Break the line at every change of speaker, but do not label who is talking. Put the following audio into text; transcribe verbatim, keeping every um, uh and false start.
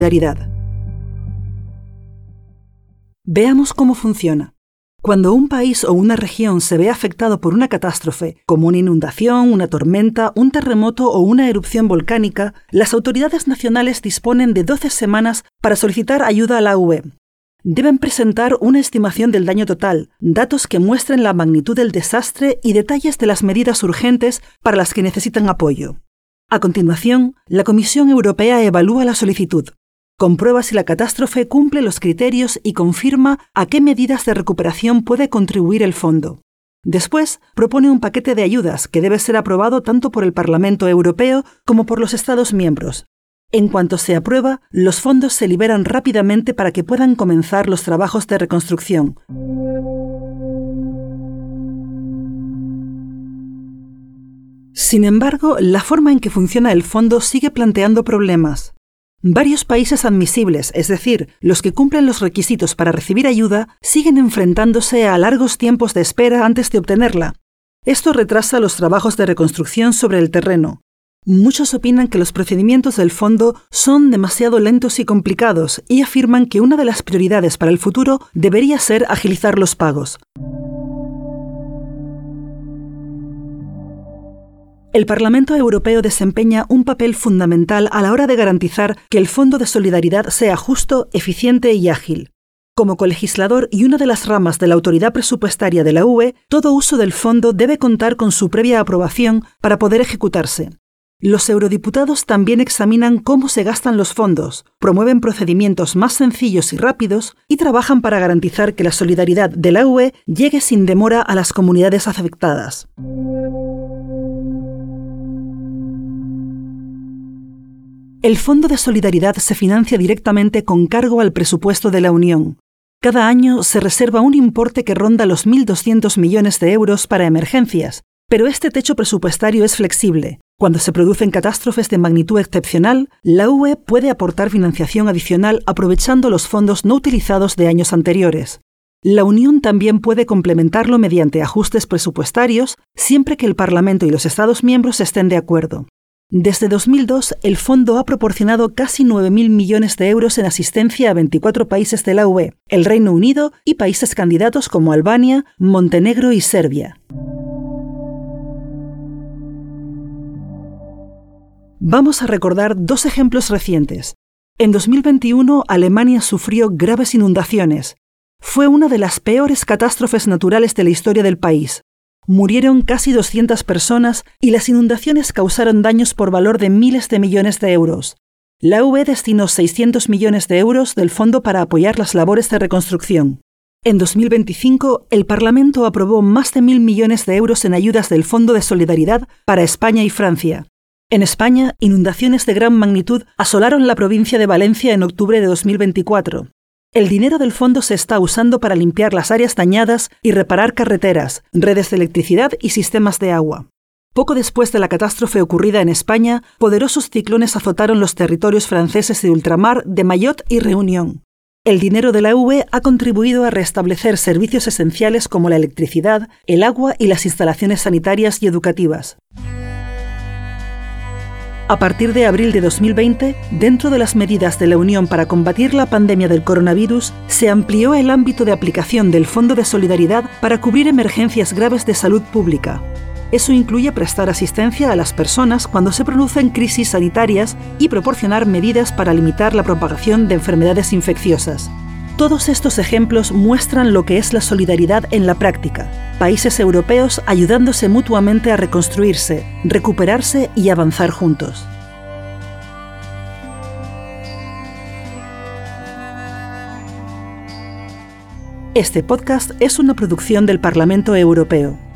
solidaridad. Veamos cómo funciona. Cuando un país o una región se ve afectado por una catástrofe, como una inundación, una tormenta, un terremoto o una erupción volcánica, las autoridades nacionales disponen de doce semanas para solicitar ayuda a la U E. Deben presentar una estimación del daño total, datos que muestren la magnitud del desastre y detalles de las medidas urgentes para las que necesitan apoyo. A continuación, la Comisión Europea evalúa la solicitud, comprueba si la catástrofe cumple los criterios y confirma a qué medidas de recuperación puede contribuir el fondo. Después, propone un paquete de ayudas que debe ser aprobado tanto por el Parlamento Europeo como por los Estados miembros. En cuanto se aprueba, los fondos se liberan rápidamente para que puedan comenzar los trabajos de reconstrucción. Sin embargo, la forma en que funciona el fondo sigue planteando problemas. Varios países admisibles, es decir, los que cumplen los requisitos para recibir ayuda, siguen enfrentándose a largos tiempos de espera antes de obtenerla. Esto retrasa los trabajos de reconstrucción sobre el terreno. Muchos opinan que los procedimientos del fondo son demasiado lentos y complicados y afirman que una de las prioridades para el futuro debería ser agilizar los pagos. El Parlamento Europeo desempeña un papel fundamental a la hora de garantizar que el Fondo de Solidaridad sea justo, eficiente y ágil. Como colegislador y una de las ramas de la autoridad presupuestaria de la U E, todo uso del fondo debe contar con su previa aprobación para poder ejecutarse. Los eurodiputados también examinan cómo se gastan los fondos, promueven procedimientos más sencillos y rápidos y trabajan para garantizar que la solidaridad de la U E llegue sin demora a las comunidades afectadas. El Fondo de Solidaridad se financia directamente con cargo al presupuesto de la Unión. Cada año se reserva un importe que ronda los mil doscientos millones de euros para emergencias, pero este techo presupuestario es flexible. Cuando se producen catástrofes de magnitud excepcional, la U E puede aportar financiación adicional aprovechando los fondos no utilizados de años anteriores. La Unión también puede complementarlo mediante ajustes presupuestarios, siempre que el Parlamento y los Estados miembros estén de acuerdo. Desde dos mil dos, el fondo ha proporcionado casi nueve mil millones de euros en asistencia a veinticuatro países de la U E, el Reino Unido y países candidatos como Albania, Montenegro y Serbia. Vamos a recordar dos ejemplos recientes. En dos mil veintiuno, Alemania sufrió graves inundaciones. Fue una de las peores catástrofes naturales de la historia del país. Murieron casi doscientas personas y las inundaciones causaron daños por valor de miles de millones de euros. La U E destinó seiscientos millones de euros del fondo para apoyar las labores de reconstrucción. En dos mil veinticinco, el Parlamento aprobó más de mil millones de euros en ayudas del Fondo de Solidaridad para España y Francia. En España, inundaciones de gran magnitud asolaron la provincia de Valencia en octubre de dos mil veinticuatro. El dinero del fondo se está usando para limpiar las áreas dañadas y reparar carreteras, redes de electricidad y sistemas de agua. Poco después de la catástrofe ocurrida en España, poderosos ciclones azotaron los territorios franceses de ultramar de Mayotte y Reunión. El dinero de la U E ha contribuido a restablecer servicios esenciales como la electricidad, el agua y las instalaciones sanitarias y educativas. A partir de abril de dos mil veinte, dentro de las medidas de la Unión para combatir la pandemia del coronavirus, se amplió el ámbito de aplicación del Fondo de Solidaridad para cubrir emergencias graves de salud pública. Eso incluye prestar asistencia a las personas cuando se producen crisis sanitarias y proporcionar medidas para limitar la propagación de enfermedades infecciosas. Todos estos ejemplos muestran lo que es la solidaridad en la práctica. Países europeos ayudándose mutuamente a reconstruirse, recuperarse y avanzar juntos. Este podcast es una producción del Parlamento Europeo.